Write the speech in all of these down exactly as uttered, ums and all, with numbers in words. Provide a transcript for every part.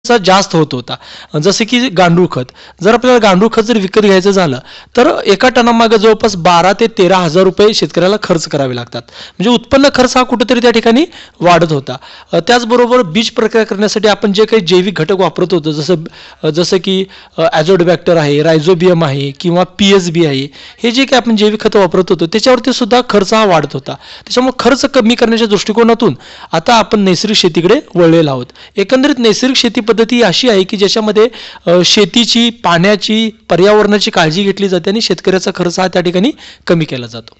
चा जास्त होत होता. जसे की गांडूळ खत. जर आपल्याला गांडूळ खत जर विकत घ्यायचं झालं तर एका टनामागे जवळपास बारा ते तेरा हजार रुपये शेतकऱ्याला खर्च करावे लागतात. म्हणजे उत्पन्न खर्च हा कुठेतरी त्या ठिकाणी वाढत होता. अ, त्याचबरोबर बीज प्रक्रिया करण्यासाठी आपण जे काही जैविक घटक वापरत होतो, जसं जसं की ॲझोडबॅक्टर आहे, रायझोबियम आहे किंवा पी एस बी आहे, हे जे काही आपण जैविक खतं वापरत होतो त्याच्यावरती सुद्धा खर्च हा वाढत होता. त्याच्यामुळे खर्च कमी करण्याच्या दृष्टिकोनातून आता आपण नैसर्गिक शेतीकडे वळलेलो आहोत. एकंदरीत नैसर्गिक शेती पद्धती ही अशी आहे की ज्याच्यामध्ये अ, शेतीची, पाण्याची, पर्यावरणाची काळजी घेतली जाते आणि शेतकऱ्याचा खर्च हा त्या ठिकाणी कमी केला जातो.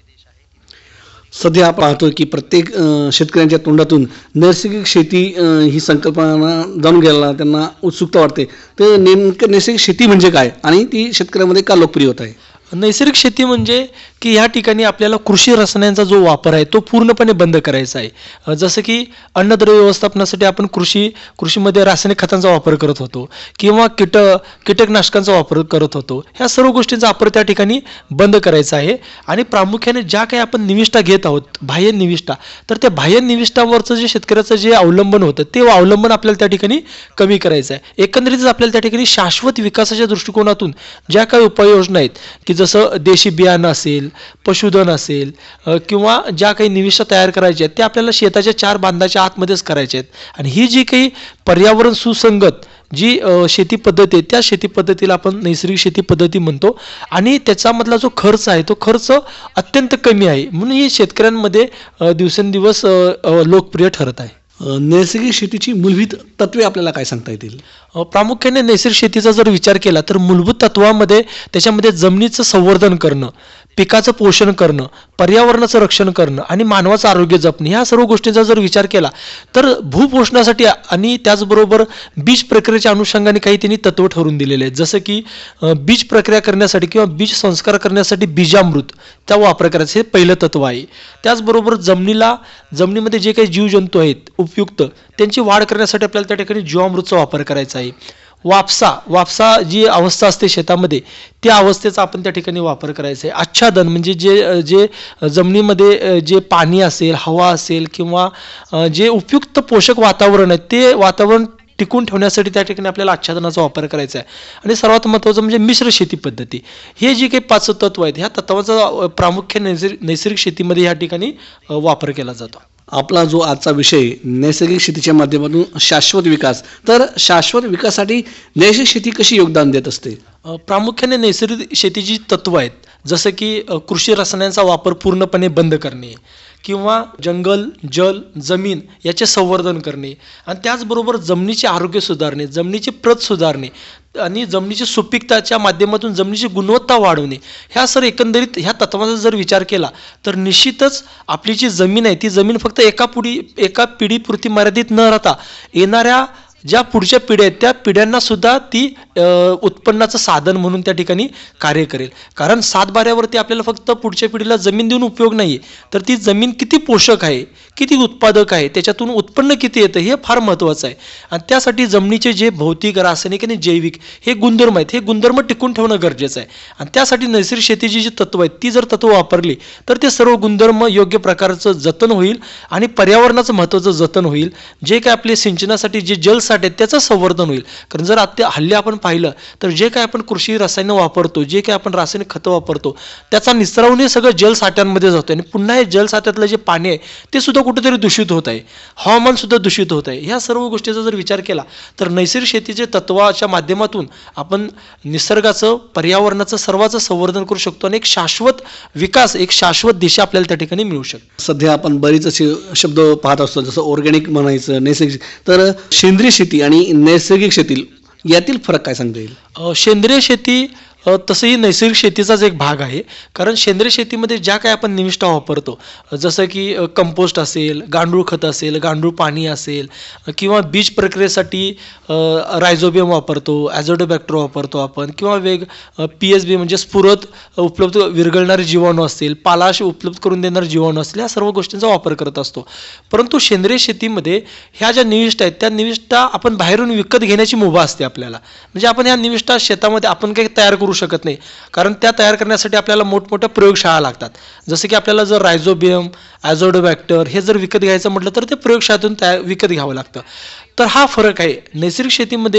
सध्या आपण पाहतो की प्रत्येक अ, शेतकऱ्यांच्या तोंडातून नैसर्गिक शेती अ, ही संकल्पना जाणून घ्यायला त्यांना उत्सुकता वाटते. तर नेमकं नैसर्गिक शेती म्हणजे काय आणि ती शेतकऱ्यांमध्ये का लोकप्रिय होत आहे? नैसर्गिक शेती म्हणजे की ह्या ठिकाणी आपल्याला कृषी रसायनांचा जो वापर आहे तो पूर्णपणे बंद करायचा आहे. अ, जसं की अन्नद्रव्य व्यवस्थापनासाठी आपण कृषी कृषीमध्ये रासायनिक खतांचा वापर करत होतो किंवा कीट कीटकनाशकांचा वापर करत होतो. ह्या सर्व गोष्टींचा वापर त्या ठिकाणी बंद करायचा आहे आणि प्रामुख्याने ज्या काही आपण निविष्ठा घेत आहोत, बाह्य निविष्ठा, तर त्या बाह्य निविष्ठावरचं जे शेतकऱ्याचं जे अवलंबन होतं ते अवलंबन आपल्याला त्या ठिकाणी कमी करायचं आहे. एकंदरीतच आपल्याला त्या ठिकाणी शाश्वत विकासाच्या दृष्टिकोनातून ज्या काही उपाययोजना आहेत की जसं देशी बियाणं असेल, पशुधन असेल अ, किंवा ज्या काही निविष्ठा तयार करायच्या आहेत त्या आपल्याला शेताच्या चार बांधाच्या आतमध्येच करायच्या आहेत. आणि ही जी काही पर्यावरण सुसंगत जी अ, शेती पद्धती आहे त्या शेती पद्धतीला आपण नैसर्गिक शेती पद्धती म्हणतो. आणि त्याच्यामधला जो खर्च आहे तो खर्च अत्यंत कमी आहे, म्हणून ही शेतकऱ्यांमध्ये अ, दिवसेंदिवस अ, अ, लोकप्रिय ठरत आहे. अ, नैसर्गिक शेतीची मूलभूत तत्वे आपल्याला काय सांगता येतील? अ, प्रामुख्याने नैसर्गिक शेतीचा जर विचार केला तर मूलभूत तत्वामध्ये त्याच्यामध्ये जमिनीचं संवर्धन करणं, पिकाचं पोषण करणं, पर्यावरणाचं रक्षण करणं आणि मानवाचं आरोग्य जपणे, ह्या सर्व गोष्टींचा जर विचार केला तर भूपोषणासाठी आणि त्याचबरोबर बीज प्रक्रियेच्या अनुषंगाने काही त्यांनी तत्व ठरवून दिलेले आहेत. जसं की अ, बीज प्रक्रिया करण्यासाठी किंवा बीज संस्कार करण्यासाठी बीजामृत त्या वापर करायचं हे पहिलं तत्व आहे. त्याचबरोबर जमिनीला जमिनीमध्ये जे काही जीवजंतू आहेत उपयुक्त त्यांची वाढ करण्यासाठी आपल्याला त्या ठिकाणी जीवामृतचा वापर करायचा आहे. वापसा वापसा जी अवस्था असते शेतामध्ये त्या अवस्थेचा आपण त्या ठिकाणी वापर करायचा आहे. आच्छादन म्हणजे जे जे जमिनीमध्ये अ, जे पाणी असेल, हवा असेल किंवा अ, जे उपयुक्त पोषक वातावरण आहे ते वातावरण टिकून ठेवण्यासाठी त्या ठिकाणी आपल्याला आच्छादनाचा वापर करायचा आहे. आणि सर्वात महत्त्वाचं म्हणजे मिश्र शेती पद्धती. हे जे काही पाच तत्व आहेत ह्या तत्वाचा अ, प्रामुख्याने नैसर्गिक नैसर्गिक शेतीमध्ये या ठिकाणी अ, वापर केला जातो. आपला जो आजचा विषय नैसर्गिक शेतीच्या माध्यमातून शाश्वत विकास, तर शाश्वत विकासासाठी नैसर्गिक शेती कशी योगदान देत असते? अ, प्रामुख्याने नैसर्गिक शेतीची तत्व आहेत. जसं की अ, कृषी रसायनांचा वापर पूर्णपणे बंद करणे किंवा जंगल, जल, जमीन याचे संवर्धन करणे आणि त्याचबरोबर जमिनीचे आरोग्य सुधारणे, जमिनीची प्रत सुधारणे आणि जमिनीची सुपीकताच्या माध्यमातून जमिनीची गुणवत्ता वाढवणे, ह्या सर एकंदरीत ह्या तत्वाचा जर विचार केला तर निश्चितच आपली जी जमीन आहे ती जमीन फक्त एका पुढी एका पिढीपुरती मर्यादित न राहता येणाऱ्या ज्या पुढच्या पिढ्या आहेत त्या पिढ्यांना सुद्धा ती अ, उत्पन्नाचं साधन म्हणून त्या ठिकाणी कार्य करेल. कारण सातबाऱ्यावरती आपल्याला फक्त पुढच्या पिढीला जमीन देऊन उपयोग नाही आहे, तर ती जमीन किती पोषक आहे, किती उत्पादक आहे, त्याच्यातून उत्पन्न किती येतं हे फार महत्त्वाचं आहे. आणि त्यासाठी जमिनीचे जे भौतिक, रासायनिक आणि जैविक हे गुणधर्म आहेत हे गुणधर्म टिकून ठेवणं गरजेचं आहे. आणि त्यासाठी नैसर्गिक शेतीची जी तत्व आहेत ती जर तत्व वापरली तर ते सर्व गुणधर्म योग्य प्रकारचं जतन होईल आणि पर्यावरणाचं महत्त्वाचं जतन होईल. जे काय आपले सिंचनासाठी जे जलसाठे आहेत त्याचं संवर्धन होईल. कारण जर आता हल्ली आपण पाहिलं तर जे काय आपण कृषी रसायनं वापरतो, जे काय आपण रासायनिक खतं वापरतो त्याचा निस्रावणे सगळं जलसाठ्यांमध्ये जातो आणि पुन्हा हे जलसाठ्यातलं जे पाणी आहे ते सुद्धा कुठेतरी दूषित होत आहे, हवामान सुद्धा दूषित होत आहे. ह्या सर्व गोष्टीचा जर विचार केला तर नैसर्गिक शेतीचे तत्वाच्या माध्यमातून आपण निसर्गाचं, पर्यावरणाचं सर्वांचं संवर्धन करू शकतो आणि एक शाश्वत विकास, एक शाश्वत दिशा आपल्याला त्या ठिकाणी मिळू शकते. सध्या आपण बरेच असे शब्द पाहत असतो, जसं ऑर्गॅनिक म्हणायचं, नैसर्गिक. तर सेंद्रिय शेती आणि नैसर्गिक शेती यातील फरक काय सांगता येईल? अ, सेंद्रिय शेती अ, तसंही नैसर्गिक शेतीचाच एक भाग आहे. कारण सेंद्रिय शेतीमध्ये ज्या काय आपण निविष्ठा वापरतो, जसं की अ, कंपोस्ट असेल, गांडूळ खत असेल, गांडूळ पाणी असेल अ, किंवा बीज प्रक्रियेसाठी अ, रायझोबियम वापरतो, ॲझोडोबॅक्टर वापरतो आपण किंवा वेग पी एस बी म्हणजे स्फुरत उपलब्ध विरघळणारे जीवाणू असतील, पालाश उपलब्ध करून देणारे जीवाणू असतील, या सर्व गोष्टींचा वापर करत असतो. परंतु सेंद्रिय शेतीमध्ये ह्या ज्या निविष्ठा आहेत त्या निविष्ठा आपण बाहेरून विकत घेण्याची मुभा असते आपल्याला. म्हणजे आपण ह्या निविष्ठा शेतामध्ये आपण काही तयार करू शकत नाही, कारण त्या तयार करण्यासाठी आपल्याला मोठमोठ्या प्रयोगशाळा लागतात. जसं की आपल्याला जर रायझोबियम, ॲझोडोबॅक्टर हे जर विकत घ्यायचं म्हटलं तर ते प्रयोगशाळेतून तयार विकत घ्यावं लागतं. तर हा फरक आहे. नैसर्गिक शेतीमध्ये